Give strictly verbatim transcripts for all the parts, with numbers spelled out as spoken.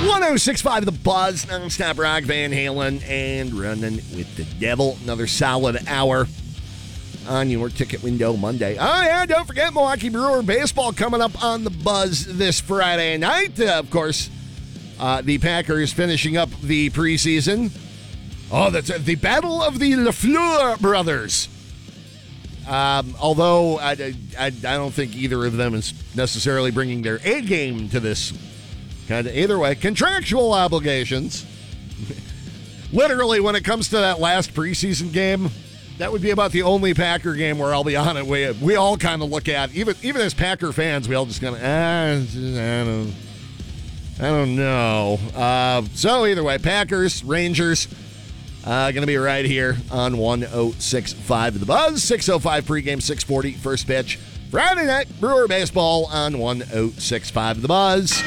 one oh six point five The Buzz, nonstop rock, Van Halen, and Running with the Devil. Another solid hour on your ticket window Monday. Oh, yeah, don't forget Milwaukee Brewer baseball coming up on The Buzz this Friday night. Uh, of course, uh, the Packers finishing up the preseason. Oh, that's uh, the Battle of the LaFleur brothers. Um, although I, I, I don't think either of them is necessarily bringing their A game to this. Kind of either way, contractual obligations. Literally, when it comes to that last preseason game, that would be about the only Packer game where I'll be on it. We, we all kind of look at, even even as Packer fans, we all just kind of, ah, I don't, I don't know. Uh, so either way, Packers, Rangers, uh, going to be right here on one oh six point five The Buzz. six oh five pregame, six forty first pitch. Friday night, Brewer baseball on one oh six point five The Buzz.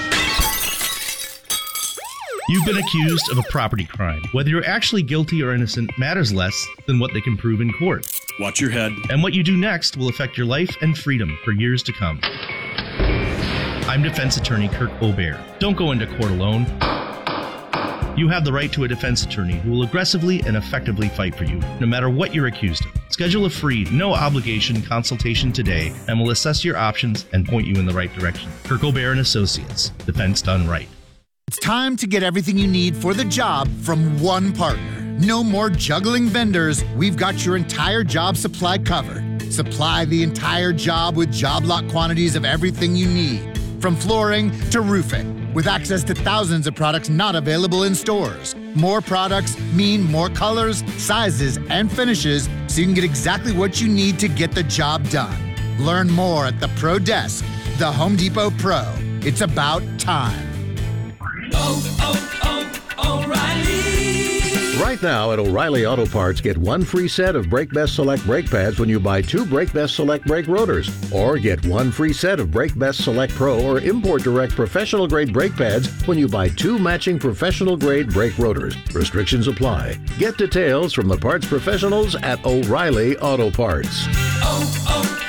You've been accused of a property crime. Whether you're actually guilty or innocent matters less than what they can prove in court. Watch your head. And what you do next will affect your life and freedom for years to come. I'm defense attorney Kirk Obear. Don't go into court alone. You have the right to a defense attorney who will aggressively and effectively fight for you, no matter what you're accused of. Schedule a free, no-obligation consultation today, and we'll assess your options and point you in the right direction. Kirk Obear and Associates. Defense done right. It's time to get everything you need for the job from one partner. No more juggling vendors. We've got your entire job supply covered. Supply the entire job with job lot quantities of everything you need, from flooring to roofing, with access to thousands of products not available in stores. More products mean more colors, sizes, and finishes, so you can get exactly what you need to get the job done. Learn more at the Pro Desk, the Home Depot Pro. It's about time. Oh, oh, oh, O'Reilly. Right now at O'Reilly Auto Parts, get one free set of Brake Best Select brake pads when you buy two Brake Best Select brake rotors. Or get one free set of Brake Best Select Pro or Import Direct professional grade brake pads when you buy two matching professional grade brake rotors. Restrictions apply. Get details from the parts professionals at O'Reilly Auto Parts. Oh,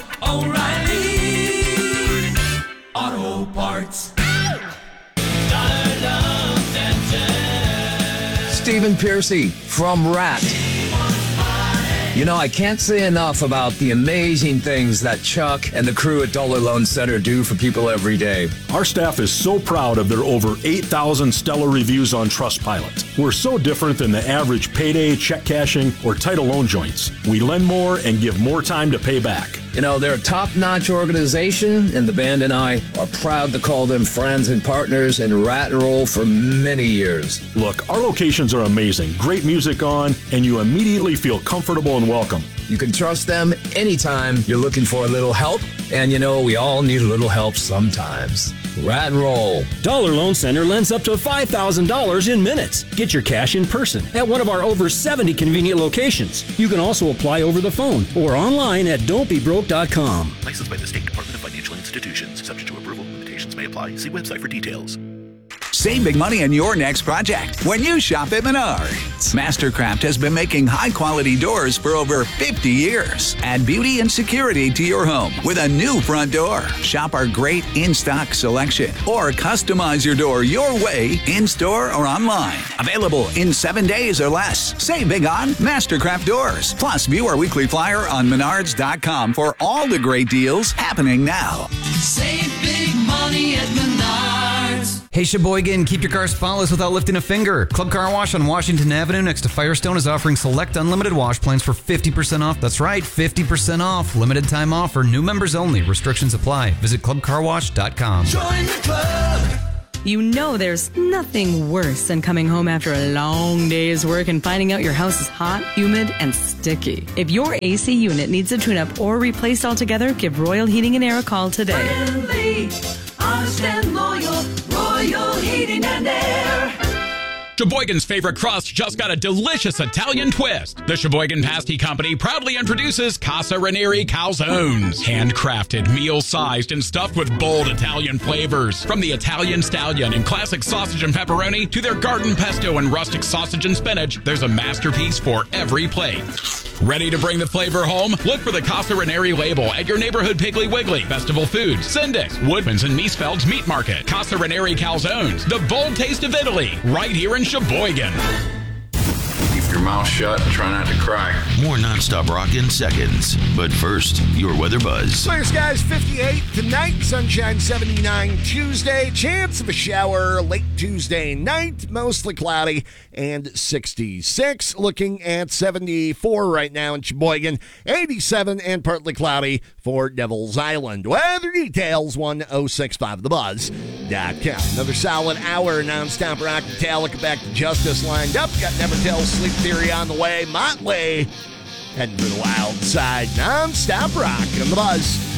oh, oh, O'Reilly Auto Parts. Stephen Piercy from Rat. You know, I can't say enough about the amazing things that Chuck and the crew at Dollar Loan Center do for people every day. Our staff is so proud of their over eight thousand stellar reviews on Trustpilot. We're so different than the average payday, check cashing, or title loan joints. We lend more and give more time to pay back. You know, they're a top-notch organization, and the band and I are proud to call them friends and partners in Rat and Roll for many years. Look, our locations are amazing. Great music on, and you immediately feel comfortable and welcome. You can trust them anytime you're looking for a little help, and you know, we all need a little help sometimes. Rat and Roll. Dollar Loan Center lends up to five thousand dollars in minutes. Get your cash in person at one of our over seventy convenient locations. You can also apply over the phone or online at don't be broke dot com. Licensed by the State Department of Financial Institutions. Subject to approval. Limitations may apply. See website for details. Save big money on your next project when you shop at Menards. Mastercraft has been making high-quality doors for over fifty years. Add beauty and security to your home with a new front door. Shop our great in-stock selection or customize your door your way in-store or online. Available in seven days or less. Save big on Mastercraft doors. Plus, view our weekly flyer on Menards dot com for all the great deals happening now. Save big money at Menards. Hey Sheboygan, keep your car spotless without lifting a finger. Club Car Wash on Washington Avenue next to Firestone is offering select unlimited wash plans for fifty percent off. That's right, fifty percent off. Limited time offer, new members only. Restrictions apply. Visit club car wash dot com. Join the club. You know there's nothing worse than coming home after a long day's work and finding out your house is hot, humid, and sticky. If your A C unit needs a tune-up or replaced altogether, give Royal Heating and Air a call today. Friendly, honest and loyal, Royal Heating and Air. Sheboygan's favorite crust just got a delicious Italian twist. The Sheboygan Pasty Company proudly introduces Casa Ranieri Calzones. Handcrafted, meal-sized, and stuffed with bold Italian flavors. From the Italian Stallion and classic sausage and pepperoni to their garden pesto and rustic sausage and spinach, there's a masterpiece for every plate. Ready to bring the flavor home? Look for the Casa Ranieri label at your neighborhood Piggly Wiggly, Festival Foods, Sindix, Woodman's, and Miesfeld's Meat Market. Casa Ranieri Calzones, the bold taste of Italy, right here in Sheboygan. Keep your mouth shut and try not to cry. More nonstop rock in seconds. But first, your weather buzz. Clear skies fifty-eight tonight, sunshine seventy-nine Tuesday, chance of a shower late Tuesday night, mostly cloudy, and sixty-six. Looking at seventy-four right now in Sheboygan, eighty-seven and partly cloudy for Devil's Island. Weather details one oh six point five the buzz dot com. Another solid hour nonstop rock. Metallica back to Justice lined up. Got Never Tell Sleep Theory on the way. Motley heading to the wild side. Non-stop rock on the buzz.